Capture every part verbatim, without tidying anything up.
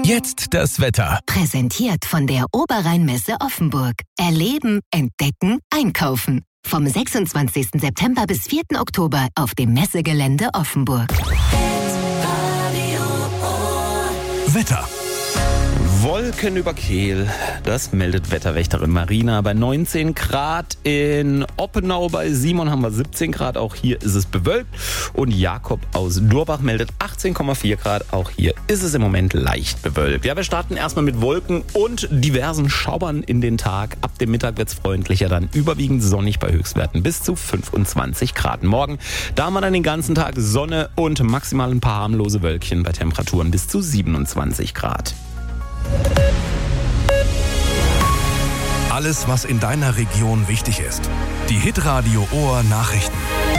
Jetzt das Wetter. Präsentiert von der Oberrheinmesse Offenburg. Erleben, entdecken, einkaufen. Vom sechsundzwanzigsten September bis vierten Oktober auf dem Messegelände Offenburg. Wetter. Wolken über Kehl, das meldet Wetterwächterin Marina. Bei neunzehn Grad in Oppenau, bei Simon haben wir siebzehn Grad, auch hier ist es bewölkt. Und Jakob aus Durbach meldet achtzehn Komma vier Grad, auch hier ist es im Moment leicht bewölkt. Ja, wir starten erstmal mit Wolken und diversen Schauern in den Tag. Ab dem Mittag wird es freundlicher, dann überwiegend sonnig bei Höchstwerten bis zu fünfundzwanzig Grad. Morgen, da haben wir dann den ganzen Tag Sonne und maximal ein paar harmlose Wölkchen bei Temperaturen bis zu siebenundzwanzig Grad. Alles, was in deiner Region wichtig ist. Die Hitradio Ohr Nachrichten.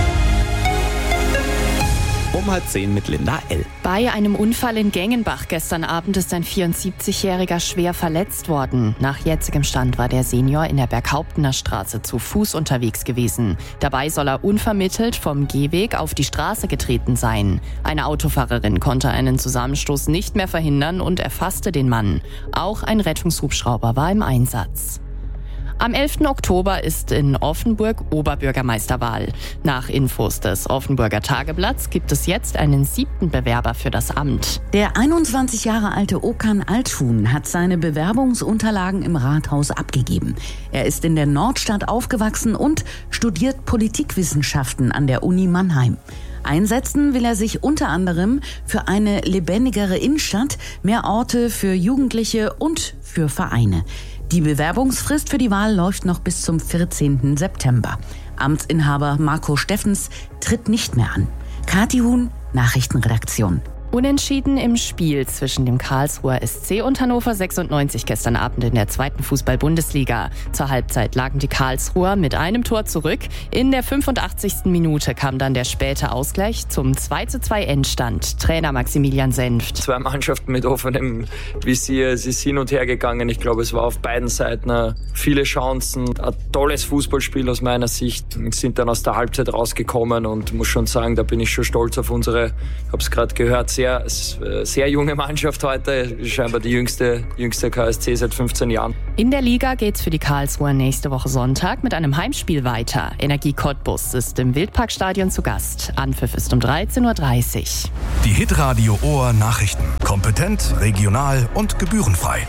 Um halb zehn mit Linda L. Bei einem Unfall in Gengenbach gestern Abend ist ein vierundsiebzigjähriger schwer verletzt worden. Nach jetzigem Stand war der Senior in der Berghauptener Straße zu Fuß unterwegs gewesen. Dabei soll er unvermittelt vom Gehweg auf die Straße getreten sein. Eine Autofahrerin konnte einen Zusammenstoß nicht mehr verhindern und erfasste den Mann. Auch ein Rettungshubschrauber war im Einsatz. Am elften Oktober ist in Offenburg Oberbürgermeisterwahl. Nach Infos des Offenburger Tageblatts gibt es jetzt einen siebten Bewerber für das Amt. Der einundzwanzig Jahre alte Okan Althuhn hat seine Bewerbungsunterlagen im Rathaus abgegeben. Er ist in der Nordstadt aufgewachsen und studiert Politikwissenschaften an der Uni Mannheim. Einsetzen will er sich unter anderem für eine lebendigere Innenstadt, mehr Orte für Jugendliche und für Vereine. Die Bewerbungsfrist für die Wahl läuft noch bis zum vierzehnten September. Amtsinhaber Marco Steffens tritt nicht mehr an. Kathi Huhn, Nachrichtenredaktion. Unentschieden im Spiel zwischen dem Karlsruher S C und Hannover sechsundneunzig gestern Abend in der zweiten Fußball-Bundesliga. Zur Halbzeit lagen die Karlsruher mit einem Tor zurück. In der fünfundachtzigsten Minute kam dann der späte Ausgleich zum zwei zu zwei Endstand. Trainer Maximilian Senft. Zwei Mannschaften mit offenem Visier, es ist hin und her gegangen. Ich glaube, es war auf beiden Seiten viele Chancen. Ein tolles Fußballspiel aus meiner Sicht. Wir sind dann aus der Halbzeit rausgekommen und muss schon sagen, da bin ich schon stolz auf unsere, ich habe es gerade gehört, sehr Sehr, sehr junge Mannschaft heute, scheinbar die jüngste, jüngste K S C seit fünfzehn Jahren. In der Liga geht's für die Karlsruher nächste Woche Sonntag mit einem Heimspiel weiter. Energie Cottbus ist im Wildparkstadion zu Gast. Anpfiff ist um dreizehn Uhr dreißig. Die Hitradio Ohr Nachrichten. Kompetent, regional und gebührenfrei.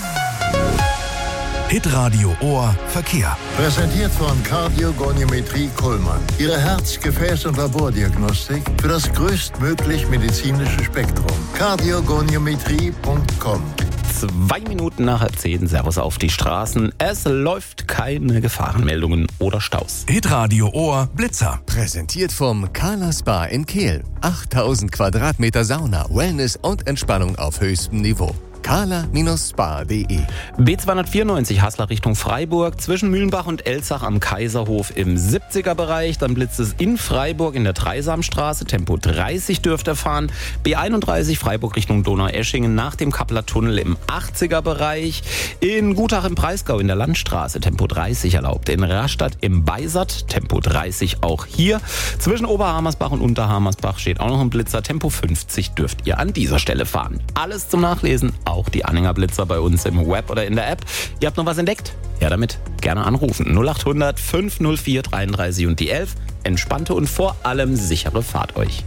Hitradio Ohr Verkehr. Präsentiert von Kardiogoniometrie Kullmann. Ihre Herz-, Gefäß- und Labordiagnostik für das größtmöglich medizinische Spektrum. kardiogoniometrie punkt com. Zwei Minuten nach halb zehn, Servus auf die Straßen. Es läuft keine Gefahrenmeldungen oder Staus. Hitradio Ohr Blitzer. Präsentiert vom Kala Spa in Kehl. achttausend Quadratmeter Sauna, Wellness und Entspannung auf höchstem Niveau. kala Spa punkt de. B zweihundertvierundneunzig Haslar Richtung Freiburg, zwischen Mühlenbach und Elzach am Kaiserhof im siebziger Bereich. Dann blitzt es in Freiburg in der Dreisamstraße, Tempo dreißig dürft ihr fahren. B einunddreißig Freiburg Richtung Donaueschingen nach dem Kappeler Tunnel im achtziger Bereich. In Gutach im Breisgau in der Landstraße, Tempo dreißig erlaubt. In Rastatt im Beisert, Tempo dreißig auch hier. Zwischen Oberhamersbach und Unterhamersbach steht auch noch ein Blitzer, Tempo fünfzig dürft ihr an dieser Stelle fahren. Alles zum Nachlesen, auch die Anhänger Blitzer bei uns im Web oder in der App. Ihr habt noch was entdeckt? Ja, damit gerne anrufen. null acht hundert fünf null vier dreiunddreißig und die elf. Entspannte und vor allem sichere Fahrt euch.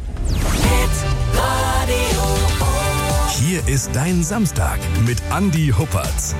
Hier ist dein Samstag mit Andi Huppertz.